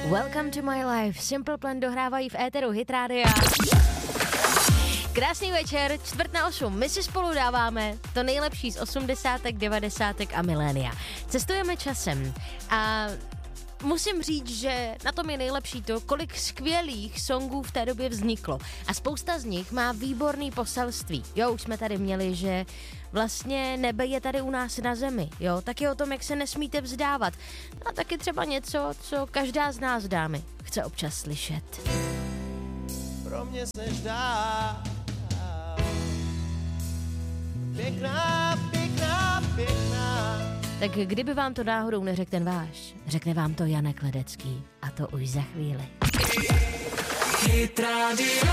Welcome to my life. Simple Plan dohrávají v éteru Hit Rádia. Krásný večer, 7:45. My si spolu dáváme to nejlepší z 80., 90. a milénia. Cestujeme časem a musím říct, že na tom je nejlepší to, kolik skvělých songů v té době vzniklo. A spousta z nich má výborný poselství. Jo, už jsme tady měli, že vlastně nebe je tady u nás na zemi. Jo, taky o tom, jak se nesmíte vzdávat. A taky třeba něco, co každá z nás, dámy, chce občas slyšet. Pro mě seš dál pěkná, pěkná, pěkná. Tak kdyby vám to náhodou neřekl ten váš, řekne vám to Janek Ledecký. A to už za chvíli. Hit Radio.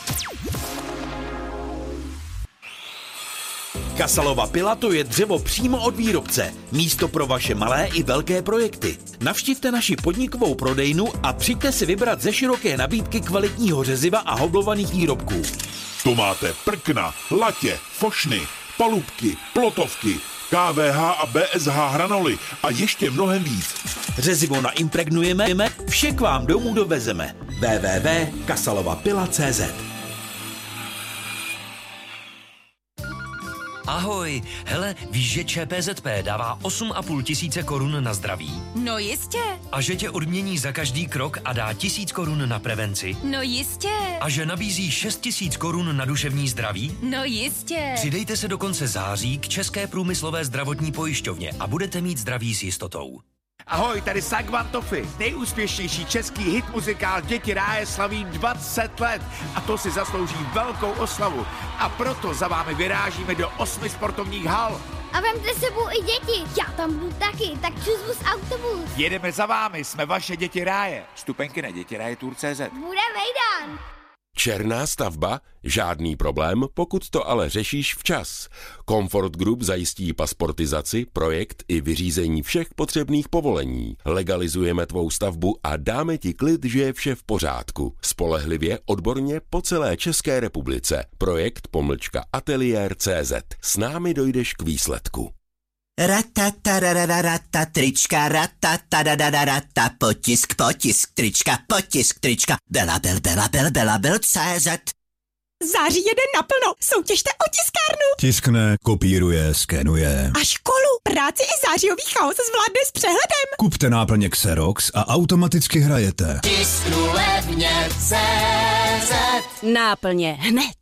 Kasalova pila, to je dřevo přímo od výrobce. Místo pro vaše malé i velké projekty. Navštivte naši podnikovou prodejnu a přijďte si vybrat ze široké nabídky kvalitního řeziva a hoblovaných výrobků. Tu máte prkna, latě, fošny, palubky, plotovky, KVH a BSH hranoly a ještě mnohem víc. Řezivo naimpregnujeme, vše k vám domů dovezeme. www.kasalovapila.cz. Ahoj, hele, víš, že ČPZP dává 8,5 tisíce korun na zdraví? No jistě. A že tě odmění za každý krok a dá 1000 korun na prevenci? No jistě. A že nabízí 6 000 korun na duševní zdraví? No jistě. Přidejte se do konce září k České průmyslové zdravotní pojišťovně a budete mít zdraví s jistotou. Ahoj, tady Sagvan Toffy. Nejúspěšnější český hit muzikál Děti ráje slaví 20 let a to si zaslouží velkou oslavu. A proto za vámi vyrážíme do 8 sportovních hal. A vemte sebou i děti. Já tam budu taky, tak čus autobus. Jedeme za vámi, jsme vaše Děti ráje. Vstupenky na dětiraje.cz. Bude vejdán. Černá stavba? Žádný problém, pokud to ale řešíš včas. Comfort Group zajistí pasportizaci, projekt i vyřízení všech potřebných povolení. Legalizujeme tvou stavbu a dáme ti klid, že je vše v pořádku. Spolehlivě, odborně po celé České republice. Projekt _ateliér.cz. S námi dojdeš k výsledku. Ratatarararata, trička, ratatarararata, potisk, trička, Belabel, CZ. Září jede naplno, soutěžte o tiskárnu. Tiskne, kopíruje, skenuje. A školu, práci i zářijový chaos zvládne s přehledem. Kupte náplně Xerox a automaticky hrajete. Tisknu levně CZ. Náplně hned.